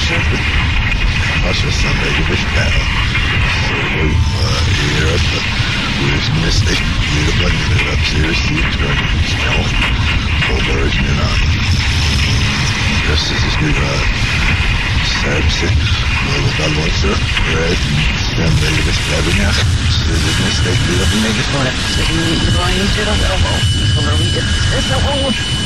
Nasze samego wyśpiewa. Where's Mystic? You're the one that up seriously trying to smell. Over in on. Just as it's good, Serbse. Dalmocu. Red. Samego wyśpiewania. Mystic, you're the one that Brian, get on elbow. Whenever we get this elbow.